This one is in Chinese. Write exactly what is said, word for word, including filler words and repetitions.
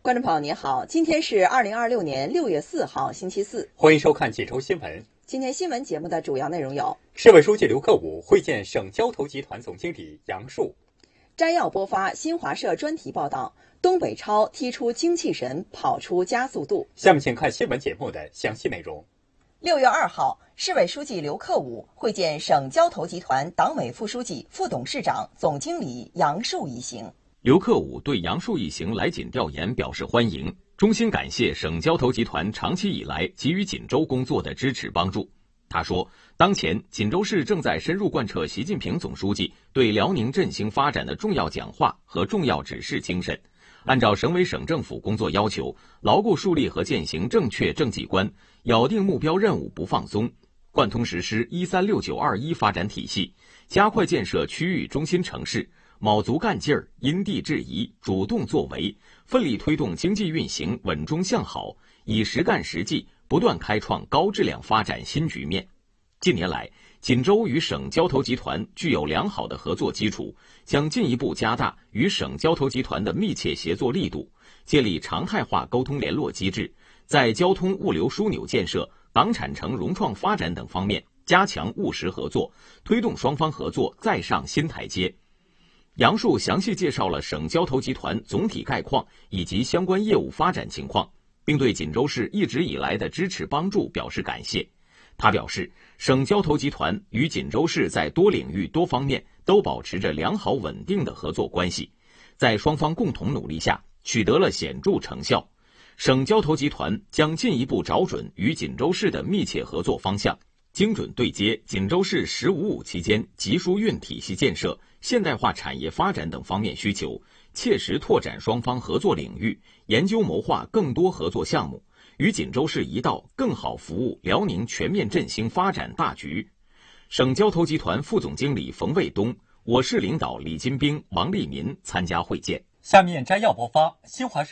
观众朋友您好，今天是二零二六年六月四号星期四， 欢迎收看锦州新闻。 今天新闻节目的主要内容有： 市委书记刘克武会见省交投集团总经理杨树； 摘要播发新华社专题报道，东北超踢出精气神，跑出加速度。 下面请看新闻节目的详细内容。 六月二号，市委书记刘克武会见省交投集团党委副书记、副董事长、总经理杨树一行。 刘克武对杨树一行来锦调研表示欢迎，衷心感谢省交投集团长期以来给予锦州工作的支持帮助。他说，当前锦州市正在深入贯彻习近平总书记对辽宁振兴发展的重要讲话和重要指示精神，按照省委省政府工作要求，牢固树立和践行正确政绩观，咬定目标任务不放松，贯通实施一三六九二一发展体系，加快建设区域中心城市，卯足干劲儿，因地制宜，主动作为，奋力推动经济运行稳中向好，以实干实际不断开创高质量发展新局面。近年来，锦州与省交投集团具有良好的合作基础，将进一步加大与省交投集团的密切协作力度，建立常态化沟通联络机制，在交通物流枢纽建设、党产城融创发展等方面加强务实合作，推动双方合作再上新台阶。杨树详细介绍了省交投集团总体概况以及相关业务发展情况，并对锦州市一直以来的支持帮助表示感谢。他表示，省交投集团与锦州市在多领域多方面都保持着良好稳定的合作关系，在双方共同努力下取得了显著成效。省交投集团将进一步找准与锦州市的密切合作方向，精准对接锦州市“十五五”期间集疏运体系建设、现代化产业发展等方面需求，切实拓展双方合作领域，研究谋划更多合作项目，与锦州市一道更好服务辽宁全面振兴发展大局。省交投集团副总经理冯卫东、我市领导李金兵、王立民参加会见。 下面摘要播发新华社